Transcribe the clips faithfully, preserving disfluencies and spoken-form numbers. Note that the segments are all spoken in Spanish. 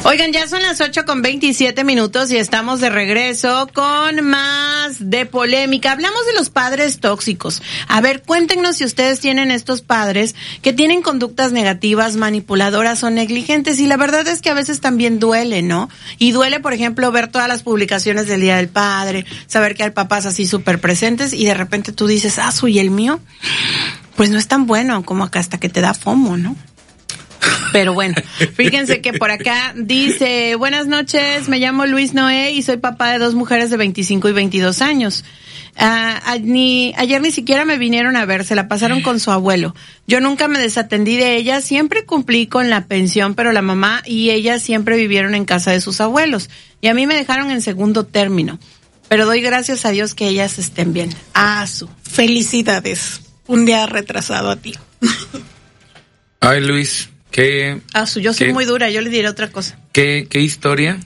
Oigan, ya son las ocho con veintisiete minutos y estamos de regreso con más de polémica. Hablamos de los padres tóxicos. A ver, cuéntenos si ustedes tienen estos padres que tienen conductas negativas, manipuladoras o negligentes. Y la verdad es que a veces también duele, ¿no? Y duele, por ejemplo, ver todas las publicaciones del Día del Padre, saber que hay papás así súper presentes y de repente tú dices, ah, soy el mío. Pues no es tan bueno como acá hasta que te da FOMO, ¿no? Pero bueno, fíjense que por acá dice, buenas noches, me llamo Luis Noé y soy papá de dos mujeres de veinticinco y veintidós años. Uh, ni, ayer ni siquiera me vinieron a ver, se la pasaron con su abuelo. Yo nunca me desatendí de ella, siempre cumplí con la pensión, pero la mamá y ella siempre vivieron en casa de sus abuelos. Y a mí me dejaron en segundo término. Pero doy gracias a Dios que ellas estén bien. Ah, su. Felicidades. Un día retrasado a ti. Ay, Luis. ¿Qué, ah, su, yo soy qué, muy dura, yo le diré otra cosa. ¿Qué, qué historia?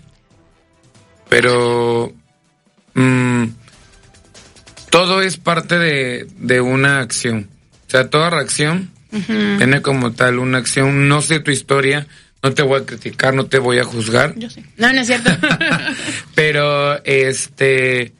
Pero mmm, todo es parte de, de una acción. O sea, toda reacción uh-huh. tiene como tal una acción. No sé tu historia, no te voy a criticar, no te voy a juzgar. Yo sí. No, no es cierto. Pero, este,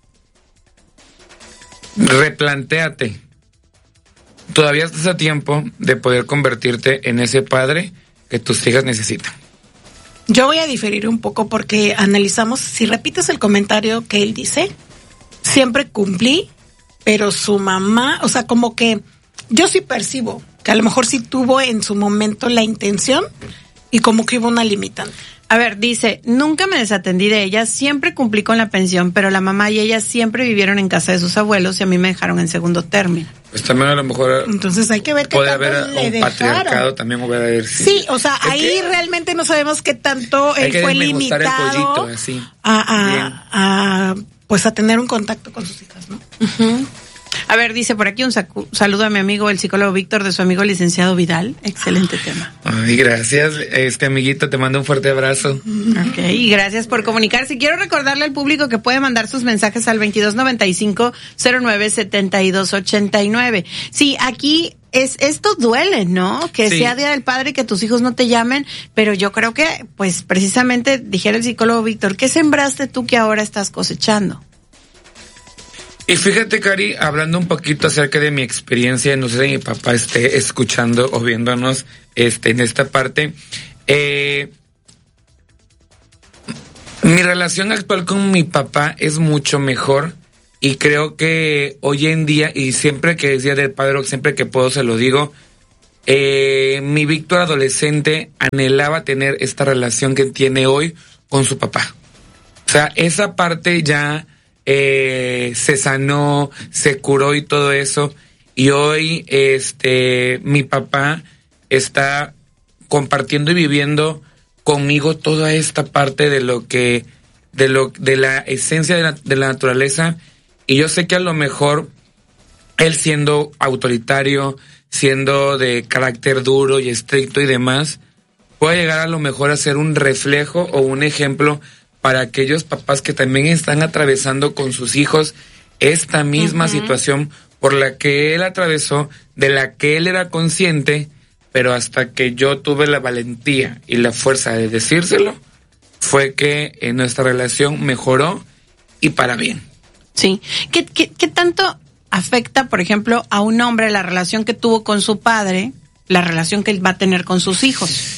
replantéate. Todavía estás a tiempo de poder convertirte en ese padre que tus hijas necesitan. Yo voy a diferir un poco porque analizamos, si repites el comentario que él dice, siempre cumplí, pero su mamá, o sea, como que yo sí percibo que a lo mejor sí tuvo en su momento la intención y como que hubo una limitante. A ver, dice, nunca me desatendí de ella, siempre cumplí con la pensión, pero la mamá y ella siempre vivieron en casa de sus abuelos y a mí me dejaron en segundo término. Pues también a lo mejor... Entonces hay que ver qué puede tanto haber le un dejaron. Patriarcado también, puede haber... Sí, sí o sea, ahí que, realmente no sabemos qué tanto él fue limitado el pollito, así. A, a, a, pues a tener un contacto con sus hijas, ¿no? Uh-huh. A ver, dice por aquí un sacu- saludo a mi amigo, el psicólogo Víctor, de su amigo licenciado Vidal. Excelente tema. Ay, gracias. Este amiguito, te mando un fuerte abrazo. Ok, y gracias por comunicarse. Quiero recordarle al público que puede mandar sus mensajes al veintidós noventa y cinco cero nueve setenta y dos ochenta y nueve. Sí, aquí es esto duele, ¿no? Que sí. Sea Día del Padre y que tus hijos no te llamen, pero yo creo que, pues, precisamente, dijera el psicólogo Víctor, ¿qué sembraste tú que ahora estás cosechando? Y fíjate, Cari, hablando un poquito acerca de mi experiencia, no sé si mi papá esté escuchando o viéndonos este, en esta parte, eh, mi relación actual con mi papá es mucho mejor y creo que hoy en día, y siempre que es Día del Padre, siempre que puedo se lo digo, eh, mi Víctor adolescente anhelaba tener esta relación que tiene hoy con su papá. O sea, esa parte ya... Eh, se sanó, se curó y todo eso, y hoy este mi papá está compartiendo y viviendo conmigo toda esta parte de lo que de lo de la esencia de la, de la naturaleza, y yo sé que a lo mejor él siendo autoritario, siendo de carácter duro y estricto y demás, puede llegar a lo mejor a ser un reflejo o un ejemplo para aquellos papás que también están atravesando con sus hijos esta misma uh-huh. situación por la que él atravesó, de la que él era consciente, pero hasta que yo tuve la valentía y la fuerza de decírselo, fue que en nuestra relación mejoró y para bien. Sí. ¿Qué, qué, qué tanto afecta, por ejemplo, a un hombre la relación que tuvo con su padre, la relación que él va a tener con sus hijos?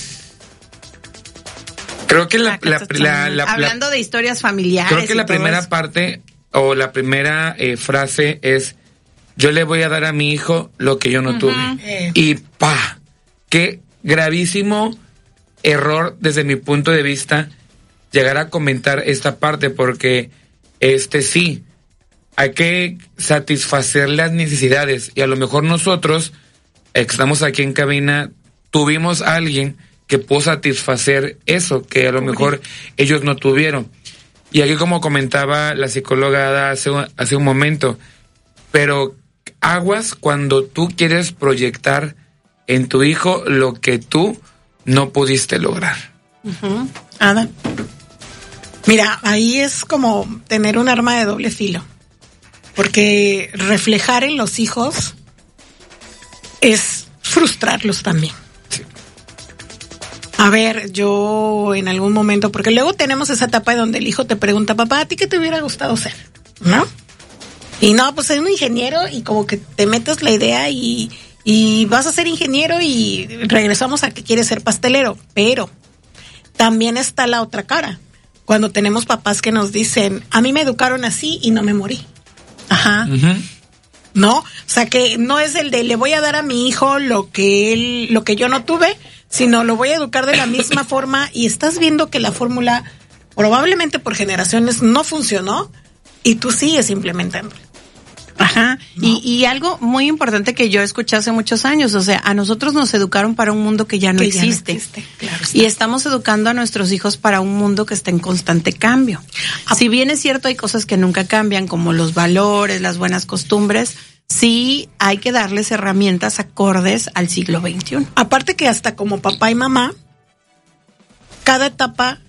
Creo que la, la, la, la hablando la, de historias familiares. Creo que la primera eso. parte o la primera eh, frase es: yo le voy a dar a mi hijo lo que yo no uh-huh. tuve. Eh. Y pa, qué gravísimo error desde mi punto de vista llegar a comentar esta parte, porque este sí hay que satisfacer las necesidades, y a lo mejor nosotros eh, que estamos aquí en cabina tuvimos a alguien que pudo satisfacer eso, que a lo mejor ellos no tuvieron. Y aquí, como comentaba la psicóloga hace, hace un momento, pero aguas cuando tú quieres proyectar en tu hijo lo que tú no pudiste lograr. Uh-huh. Ada. Mira, ahí es como tener un arma de doble filo, porque reflejar en los hijos es frustrarlos también. A ver, yo en algún momento, porque luego tenemos esa etapa donde el hijo te pregunta, papá, ¿a ti qué te hubiera gustado ser? ¿No? Y no, pues soy un ingeniero y como que te metes la idea y, y vas a ser ingeniero y regresamos a que quieres ser pastelero. Pero también está la otra cara. Cuando tenemos papás que nos dicen, a mí me educaron así y no me morí. Ajá. Uh-huh. ¿No? O sea, que no es el de le voy a dar a mi hijo lo que él, lo que yo no tuve, sino lo voy a educar de la misma forma y estás viendo que la fórmula probablemente por generaciones no funcionó y tú sigues implementándola. Ajá, no. y, y algo muy importante que yo escuché hace muchos años, o sea, a nosotros nos educaron para un mundo que ya no, que existe. Ya no existe. Claro está. Y estamos educando a nuestros hijos para un mundo que está en constante cambio. Ah, si bien es cierto, hay cosas que nunca cambian, como los valores, las buenas costumbres, sí hay que darles herramientas acordes al siglo veintiuno. Aparte que hasta como papá y mamá, cada etapa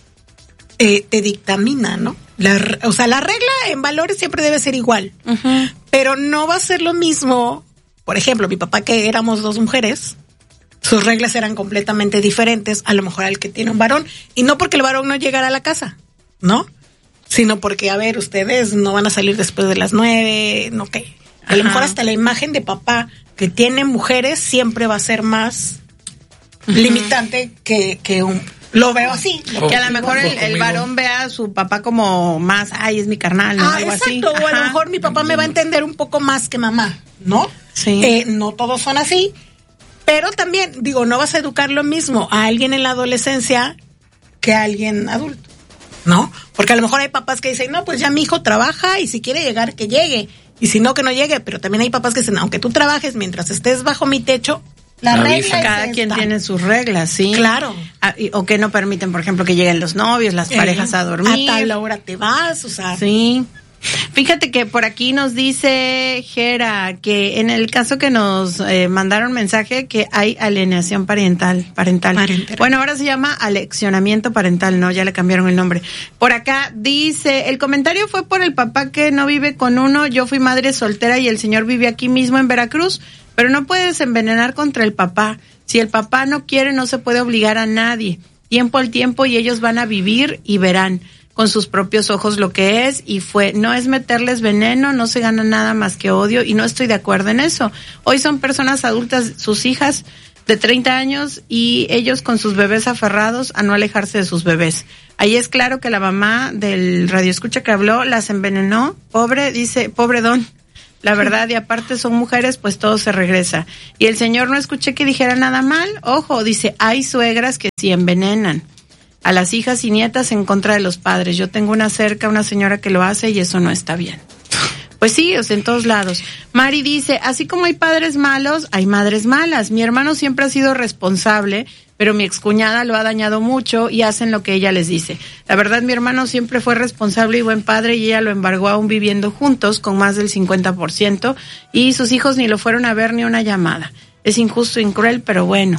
eh, te dictamina, ¿no? La, o sea, la regla en valores siempre debe ser igual, uh-huh. pero no va a ser lo mismo. Por ejemplo, mi papá, que éramos dos mujeres, sus reglas eran completamente diferentes a lo mejor al que tiene un varón, y no porque el varón no llegara a la casa, ¿no? Sino porque, a ver, ustedes no van a salir después de las nueve, no que a Ajá. lo mejor hasta la imagen de papá que tiene mujeres siempre va a ser más uh-huh. limitante que, que un... Lo veo así. Lo que a lo mejor el, el varón vea a su papá como más, ay, es mi carnal, ¿no? Ah, algo exacto, así. O a lo mejor mi papá me va a entender un poco más que mamá, ¿no? Sí. Eh, no todos son así, pero también, digo, no vas a educar lo mismo a alguien en la adolescencia que a alguien adulto, ¿no? Porque a lo mejor hay papás que dicen, no, pues ya mi hijo trabaja y si quiere llegar, que llegue. Y si no, que no llegue. Pero también hay papás que dicen, aunque tú trabajes mientras estés bajo mi techo, la regla cada es quien esta. tiene sus reglas, sí. Claro. Ah, y, o que no permiten, por ejemplo, que lleguen los novios, las eh, parejas a dormir. A tal hora te vas, o sea. Sí. Fíjate que por aquí nos dice Jera que en el caso que nos eh, mandaron mensaje que hay alienación parental, parental. parental. Bueno, ahora se llama aleccionamiento parental, no, ya le cambiaron el nombre. Por acá dice, el comentario fue por el papá que no vive con uno, yo fui madre soltera y el señor vive aquí mismo en Veracruz, pero no puedes envenenar contra el papá. Si el papá no quiere, no se puede obligar a nadie. Tiempo al tiempo y ellos van a vivir y verán con sus propios ojos lo que es y fue. No es meterles veneno, no se gana nada más que odio y no estoy de acuerdo en eso. Hoy son personas adultas, sus hijas de treinta años y ellos con sus bebés aferrados a no alejarse de sus bebés. Ahí es claro que la mamá del radioescucha que habló las envenenó. Pobre, dice, pobre don. La verdad, y aparte son mujeres, pues todo se regresa. Y el señor no escuché que dijera nada mal. Ojo, dice, hay suegras que sí envenenan a las hijas y nietas en contra de los padres. Yo tengo una cerca, una señora que lo hace y eso no está bien. Pues sí, o sea, en todos lados. Mari dice, así como hay padres malos, hay madres malas. Mi hermano siempre ha sido responsable, pero mi excuñada lo ha dañado mucho y hacen lo que ella les dice. La verdad, mi hermano siempre fue responsable y buen padre y ella lo embargó aún viviendo juntos con más del cincuenta por ciento y sus hijos ni lo fueron a ver ni una llamada. Es injusto y cruel, pero bueno.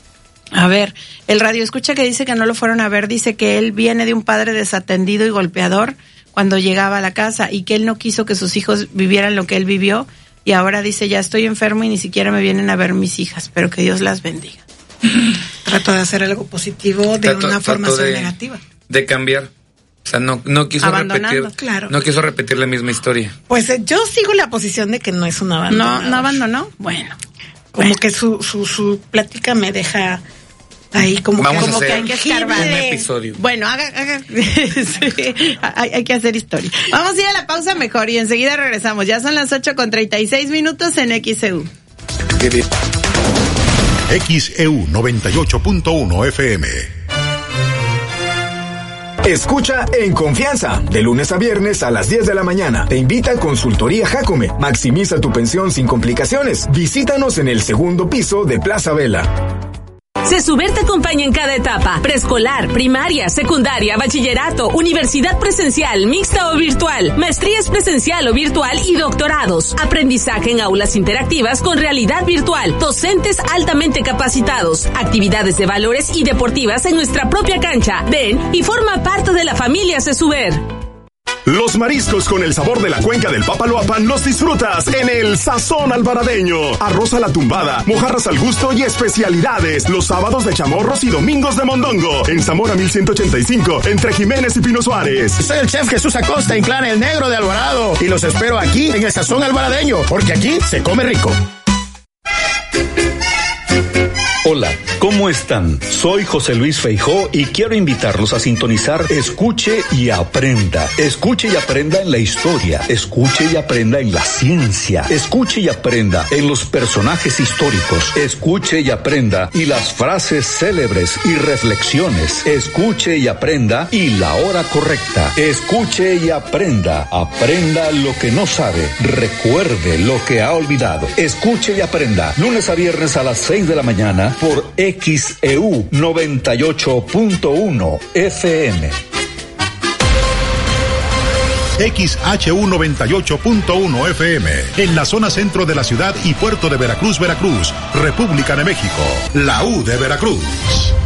A ver, el radio escucha que dice que no lo fueron a ver, dice que él viene de un padre desatendido y golpeador cuando llegaba a la casa y que él no quiso que sus hijos vivieran lo que él vivió y ahora dice, ya estoy enfermo y ni siquiera me vienen a ver mis hijas, pero que Dios las bendiga. Trato de hacer algo positivo de trato, una trato formación de, negativa. De cambiar. O sea, no, no quiso repetir, claro. no quiso repetir la misma historia. Pues eh, yo sigo la posición de que no es un abandonado. No, no abandonó. Bueno. Como bueno. que su, su, su plática me deja ahí como, Vamos que, como que hay que escarbar. Un episodio. Bueno, haga, haga sí, hay, hay que hacer historia. Vamos a ir a la pausa mejor y enseguida regresamos. Ya son las ocho con treinta y seis minutos en X E U. X E U noventa y ocho punto uno F M. Escucha En Confianza, de lunes a viernes a las diez de la mañana. Te invita a Consultoría Jacome. Maximiza tu pensión sin complicaciones. Visítanos en el segundo piso de Plaza Vela. CESUBER te acompaña en cada etapa, preescolar, primaria, secundaria, bachillerato, universidad presencial, mixta o virtual, maestrías presencial o virtual y doctorados, aprendizaje en aulas interactivas con realidad virtual, docentes altamente capacitados, actividades de valores y deportivas en nuestra propia cancha. Ven y forma parte de la familia CESUBER. Los mariscos con el sabor de la cuenca del Papaloapan los disfrutas en el Sazón Alvaradeño. Arroz a la tumbada, mojarras al gusto y especialidades. Los sábados de chamorros y domingos de mondongo. En Zamora mil ciento ochenta y cinco, entre Jiménez y Pino Suárez. Soy el chef Jesús Acosta, en Clan El Negro de Alvarado. Y los espero aquí en el Sazón Alvaradeño, porque aquí se come rico. Hola, ¿cómo están? Soy José Luis Feijó y quiero invitarlos a sintonizar Escuche y Aprenda. Escuche y aprenda en la historia, escuche y aprenda en la ciencia, escuche y aprenda en los personajes históricos, escuche y aprenda y las frases célebres y reflexiones, escuche y aprenda y la hora correcta, escuche y aprenda, aprenda lo que no sabe, recuerde lo que ha olvidado, escuche y aprenda, lunes a viernes a las seis de la mañana, por X E U noventa y ocho punto uno F M. X H U noventa y ocho punto uno F M, en la zona centro de la ciudad y puerto de Veracruz, Veracruz, República de México, la U de Veracruz.